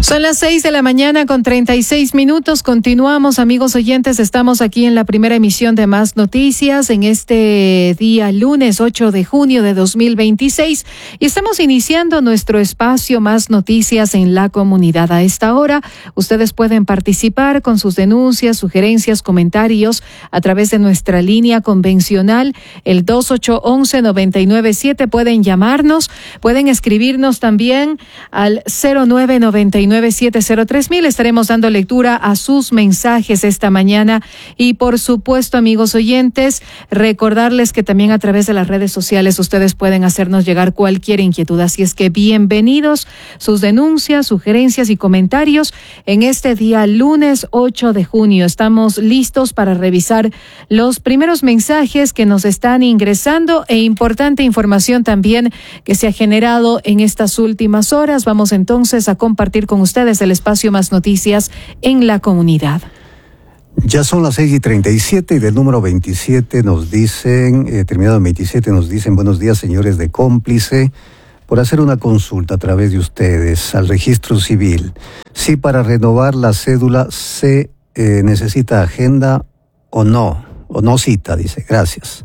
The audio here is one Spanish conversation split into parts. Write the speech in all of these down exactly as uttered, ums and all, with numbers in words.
Son las seis de la mañana con treinta y seis minutos. Continuamos, amigos oyentes. Estamos aquí en la primera emisión de Más Noticias en este día lunes ocho de junio de dos mil veintiséis y estamos iniciando nuestro espacio Más Noticias en la comunidad. A esta hora, ustedes pueden participar con sus denuncias, sugerencias, comentarios a través de nuestra línea convencional, el dos ocho once noventa y nueve siete. Pueden llamarnos, pueden escribirnos también al cero nueve noventa y nueve siete cero tres mil. Estaremos dando lectura a sus mensajes esta mañana y, por supuesto, amigos oyentes, recordarles que también a través de las redes sociales ustedes pueden hacernos llegar cualquier inquietud. Así es que bienvenidos sus denuncias, sugerencias y comentarios en este día lunes ocho de junio. Estamos listos para revisar los primeros mensajes que nos están ingresando e importante información también que se ha generado en estas últimas horas. Vamos entonces a compartir con ustedes el espacio Más Noticias en la comunidad. Ya son las seis y treinta y siete y del número veintisiete nos dicen, eh, terminado en veintisiete, nos dicen: buenos días, señores de Cómplice, por hacer una consulta a través de ustedes al registro civil. Si para renovar la cédula se eh, necesita agenda o no, o no cita, dice. Gracias.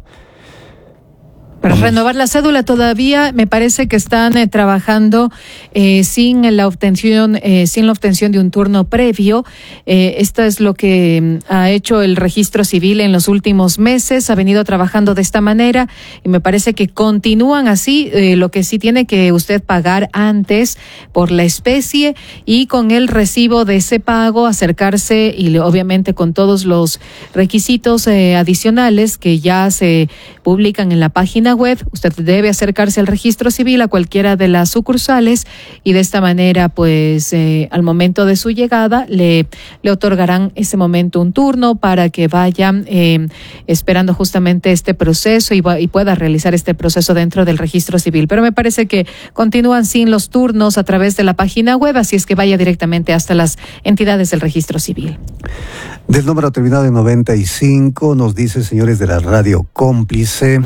Para Vamos. renovar la cédula todavía me parece que están eh, trabajando eh, sin la obtención eh, sin la obtención de un turno previo. Eh, esto es lo que ha hecho el registro civil en los últimos meses. Ha venido trabajando de esta manera y me parece que continúan así. Eh, lo que sí tiene que usted pagar antes por la especie y con el recibo de ese pago acercarse y obviamente con todos los requisitos eh, adicionales que ya se publican en la página web. Usted debe acercarse al registro civil a cualquiera de las sucursales y de esta manera, pues, eh, al momento de su llegada le, le otorgarán ese momento un turno para que vaya eh, esperando justamente este proceso y, va, y pueda realizar este proceso dentro del registro civil. Pero me parece que continúan sin los turnos a través de la página web, así es que vaya directamente hasta las entidades del registro civil. Del número terminado en noventa y cinco nos dice: señores de la radio Cómplice,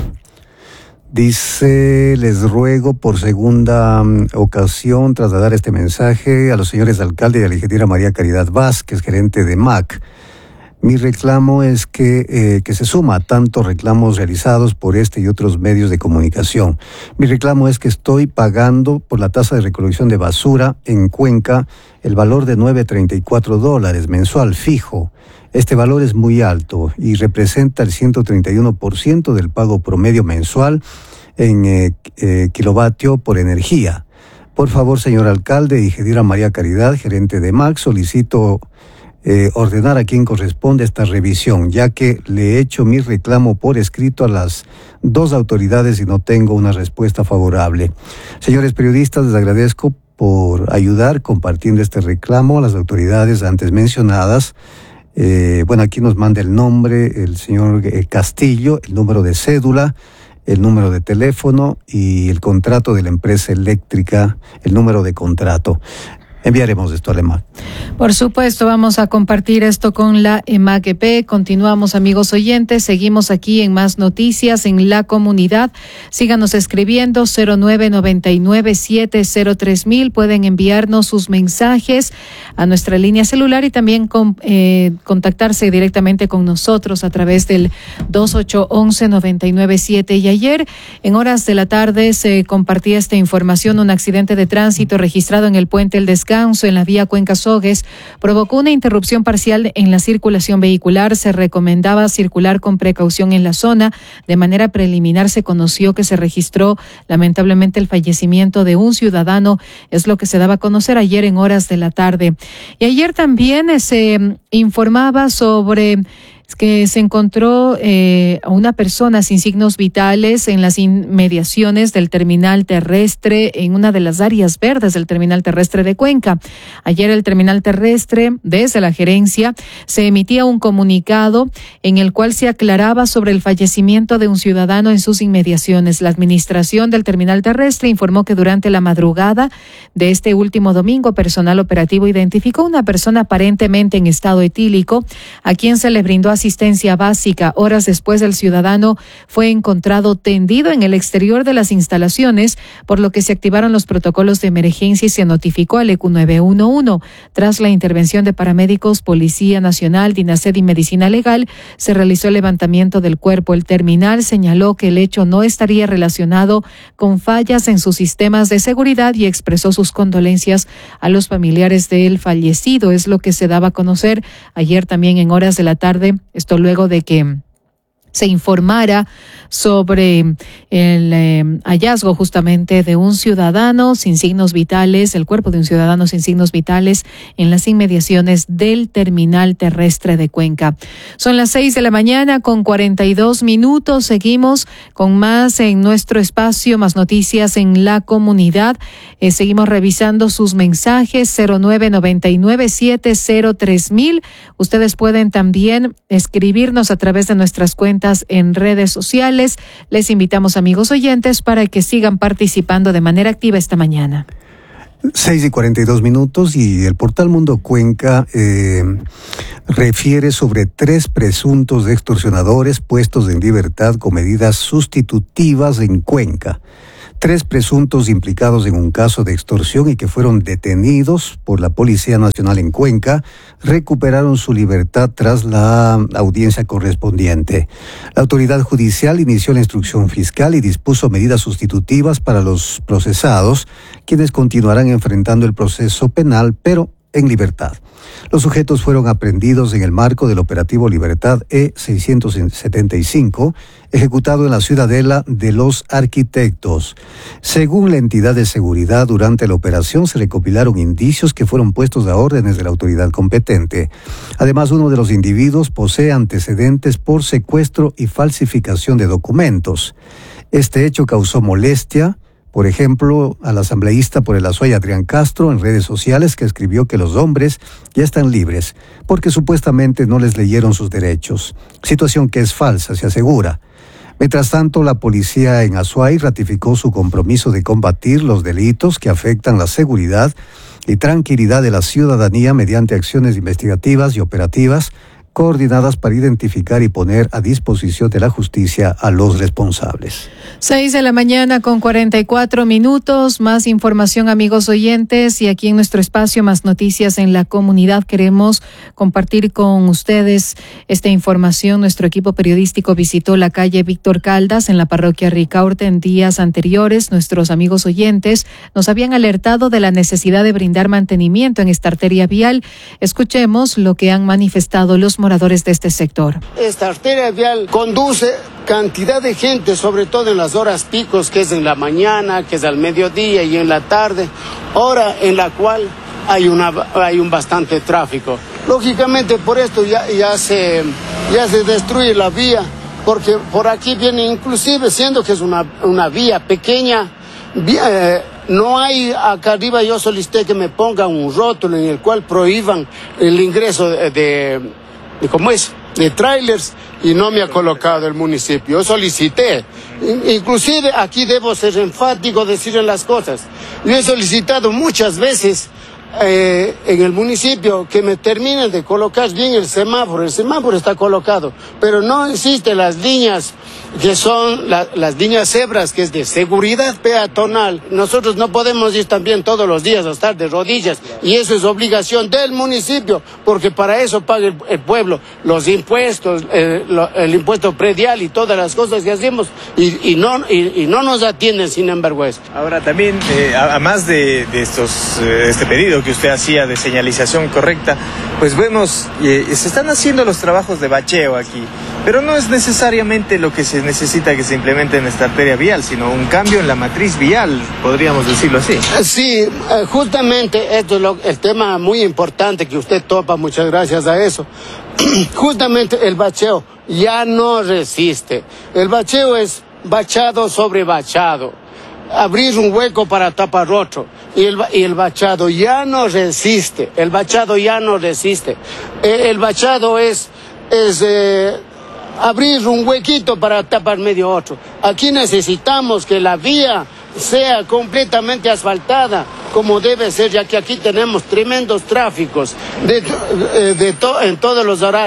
dice, les ruego por segunda um, ocasión trasladar este mensaje a los señores alcalde y a la ingeniera María Caridad Vázquez, gerente de M A C. Mi reclamo es que, eh, que se suma a tantos reclamos realizados por este y otros medios de comunicación. Mi reclamo es que estoy pagando por la tasa de recolección de basura en Cuenca el valor de nueve treinta y cuatro dólares mensual fijo. Este valor es muy alto y representa el ciento treinta y uno por ciento del pago promedio mensual en eh, eh, kilovatio por energía. Por favor, señor alcalde y ingeniera María Caridad, gerente de M A C, solicito eh, ordenar a quien corresponde esta revisión, ya que le he hecho mi reclamo por escrito a las dos autoridades y no tengo una respuesta favorable. Señores periodistas, les agradezco por ayudar compartiendo este reclamo a las autoridades antes mencionadas. Eh, bueno, aquí nos manda el nombre, el señor eh, Castillo, el número de cédula, el número de teléfono y el contrato de la empresa eléctrica, el número de contrato. Enviaremos esto a la E M A C. Por supuesto, vamos a compartir esto con la E M A C E P. Continuamos, amigos oyentes, seguimos aquí en Más Noticias en la comunidad. Síganos escribiendo cero nueve noventa y nueve siete cero tres mil. Pueden enviarnos sus mensajes a nuestra línea celular y también con, eh, contactarse directamente con nosotros a través del dos ocho once noventa y nueve siete. Y ayer, en horas de la tarde, se compartía esta información: un accidente de tránsito registrado en el puente El Descanso en la vía Cuenca-Sogues provocó una interrupción parcial en la circulación vehicular. Se recomendaba circular con precaución en la zona. De manera preliminar se conoció que se registró lamentablemente el fallecimiento de un ciudadano, es lo que se daba a conocer ayer en horas de la tarde. Y ayer también se informaba sobre que se encontró eh, a una persona sin signos vitales en las inmediaciones del terminal terrestre, en una de las áreas verdes del terminal terrestre de Cuenca. Ayer el terminal terrestre, desde la gerencia, se emitía un comunicado en el cual se aclaraba sobre el fallecimiento de un ciudadano en sus inmediaciones. La administración del terminal terrestre informó que durante la madrugada de este último domingo, personal operativo identificó una persona aparentemente en estado etílico, a quien se le brindó asistencia asistencia básica. Horas después, el ciudadano fue encontrado tendido en el exterior de las instalaciones, por lo que se activaron los protocolos de emergencia y se notificó al E Q nueve uno uno. Tras la intervención de paramédicos, Policía Nacional, DINASED y Medicina Legal, se realizó el levantamiento del cuerpo. El terminal señaló que el hecho no estaría relacionado con fallas en sus sistemas de seguridad y expresó sus condolencias a los familiares del fallecido. Es lo que se daba a conocer ayer también en horas de la tarde, esto luego de que se informara sobre el eh, hallazgo justamente de un ciudadano sin signos vitales, el cuerpo de un ciudadano sin signos vitales en las inmediaciones del terminal terrestre de Cuenca. Son las seis de la mañana con cuarenta y dos minutos. Seguimos con más en nuestro espacio, más noticias en la comunidad. Eh, seguimos revisando sus mensajes cero nueve noventa y nueve siete cero tres mil. Ustedes pueden también escribirnos a través de nuestras cuentas en redes sociales. Les invitamos, amigos oyentes, para que sigan participando de manera activa esta mañana. Seis y cuarenta y dos minutos y el portal Mundo Cuenca eh, refiere sobre tres presuntos extorsionadores puestos en libertad con medidas sustitutivas en Cuenca. Tres presuntos implicados en un caso de extorsión y que fueron detenidos por la Policía Nacional en Cuenca recuperaron su libertad tras la audiencia correspondiente. La autoridad judicial inició la instrucción fiscal y dispuso medidas sustitutivas para los procesados, quienes continuarán enfrentando el proceso penal, pero en libertad. Los sujetos fueron aprehendidos en el marco del operativo Libertad E seiscientos setenta y cinco, ejecutado en la Ciudadela de los Arquitectos. Según la entidad de seguridad, durante la operación se recopilaron indicios que fueron puestos a órdenes de la autoridad competente. Además, uno de los individuos posee antecedentes por secuestro y falsificación de documentos. Este hecho causó molestia, por ejemplo, al asambleísta por el Azuay Adrián Castro en redes sociales, que escribió que los hombres ya están libres porque supuestamente no les leyeron sus derechos, situación que es falsa, se asegura. Mientras tanto, la policía en Azuay ratificó su compromiso de combatir los delitos que afectan la seguridad y tranquilidad de la ciudadanía mediante acciones investigativas y operativas coordinadas para identificar y poner a disposición de la justicia a los responsables. Seis de la mañana con cuarenta y cuatro minutos. Más información, amigos oyentes, y aquí en nuestro espacio Más Noticias en la Comunidad queremos compartir con ustedes esta información. Nuestro equipo periodístico visitó la calle Víctor Caldas en la parroquia Ricaurte en días anteriores. Nuestros amigos oyentes nos habían alertado de la necesidad de brindar mantenimiento en esta arteria vial. Escuchemos lo que han manifestado los moradores de este sector. Esta arteria vial conduce cantidad de gente, sobre todo en las horas picos, que es en la mañana, que es al mediodía y en la tarde, hora en la cual hay una hay un bastante tráfico. Lógicamente por esto ya, ya se ya se destruye la vía, porque por aquí viene, inclusive siendo que es una, una vía pequeña, vía, eh, no hay, acá arriba yo solicité que me pongan un rótulo en el cual prohíban el ingreso de, de ¿cómo es? de trailers, y no me ha colocado el municipio. Yo solicité, inclusive aquí debo ser enfático, decir en las cosas. Yo he solicitado muchas veces eh, en el municipio que me terminen de colocar bien el semáforo. El semáforo está colocado, pero no existen las líneas que son la, las líneas cebras, que es de seguridad peatonal. Nosotros no podemos ir también todos los días a estar de rodillas, y eso es obligación del municipio, porque para eso paga el, el pueblo los impuestos, eh, lo, el impuesto predial y todas las cosas que hacemos, y, y, no, y, y no nos atienden, sin embargo, eso. Ahora también, eh, además de, de estos, eh, este pedido que usted hacía de señalización correcta, pues vemos, eh, se están haciendo los trabajos de bacheo aquí, pero no es necesariamente lo que se necesita que se implemente en esta arteria vial, sino un cambio en la matriz vial, podríamos decirlo así. Sí, justamente esto es lo, el tema muy importante que usted topa, muchas gracias a eso. Justamente el bacheo ya no resiste. El bacheo es bachado sobre bachado. Abrir un hueco para tapar otro. Y el, y el bachado ya no resiste. El bachado ya no resiste. El, el bachado es... es eh, abrir un huequito para tapar medio otro. Aquí necesitamos que la vía sea completamente asfaltada, como debe ser, ya que aquí tenemos tremendos tráficos de, de to, en todos los horarios.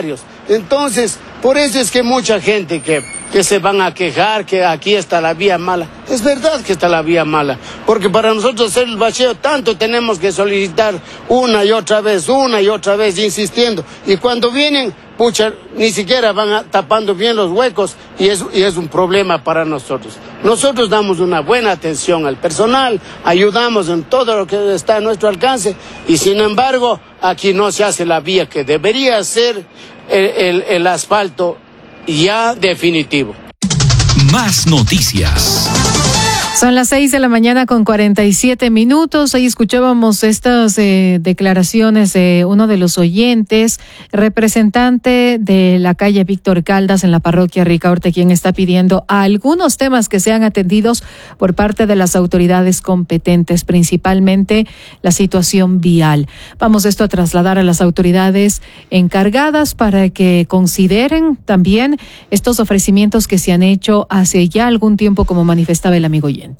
Entonces, por eso es que mucha gente que, que se van a quejar que aquí está la vía mala. Es verdad que está la vía mala, porque para nosotros hacer el bacheo tanto tenemos que solicitar una y otra vez, una y otra vez, insistiendo. Y cuando vienen, pucha, ni siquiera van a, tapando bien los huecos y es, y es un problema para nosotros. Nosotros damos una buena atención al personal, ayudamos en todo lo que está a nuestro alcance y sin embargo aquí no se hace la vía que debería ser el, el, el asfalto ya definitivo. Más noticias. Son las seis de la mañana con cuarenta y siete minutos. Ahí escuchábamos estas eh, declaraciones de uno de los oyentes, representante de la calle Víctor Caldas en la parroquia Ricaurte, quien está pidiendo a algunos temas que sean atendidos por parte de las autoridades competentes, principalmente la situación vial. Vamos esto a trasladar a las autoridades encargadas para que consideren también estos ofrecimientos que se han hecho hace ya algún tiempo, como manifestaba el amigo oyente.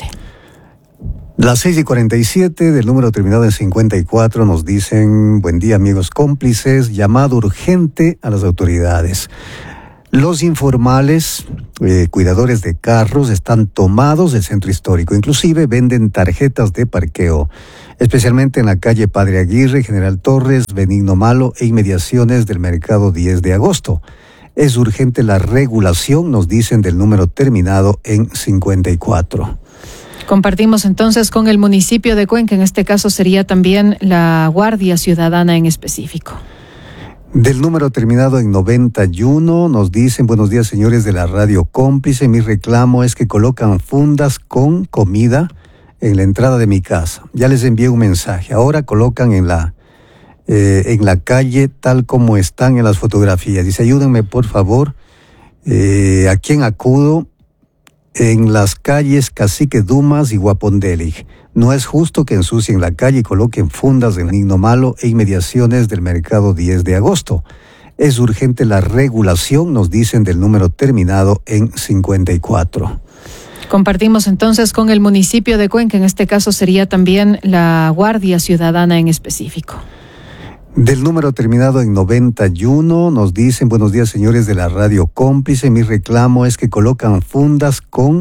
Las seis y cuarenta y siete del número terminado en cincuenta y cuatro nos dicen: buen día amigos cómplices, llamado urgente a las autoridades. Los informales, eh, cuidadores de carros, están tomados del centro histórico, inclusive venden tarjetas de parqueo, especialmente en la calle Padre Aguirre, General Torres, Benigno Malo e inmediaciones del mercado diez de agosto. Es urgente la regulación, nos dicen del número terminado en cincuenta y cuatro. Compartimos entonces con el municipio de Cuenca, en este caso sería también la Guardia Ciudadana en específico. Del número terminado en noventa y uno nos dicen: buenos días señores de la radio cómplice, mi reclamo es que colocan fundas con comida en la entrada de mi casa. Ya les envié un mensaje, ahora colocan en la, eh, en la calle tal como están en las fotografías. Dice: ayúdenme por favor, eh, ¿a quién acudo? En las calles Cacique Dumas y Guapondelig. No es justo que ensucien la calle y coloquen fundas de Benigno Malo e inmediaciones del mercado diez de agosto. Es urgente la regulación, nos dicen del número terminado en cincuenta y cuatro. Compartimos entonces con el municipio de Cuenca, en este caso sería también la Guardia Ciudadana en específico. Del número terminado en noventa y uno nos dicen: buenos días señores de la radio cómplice, mi reclamo es que colocan fundas con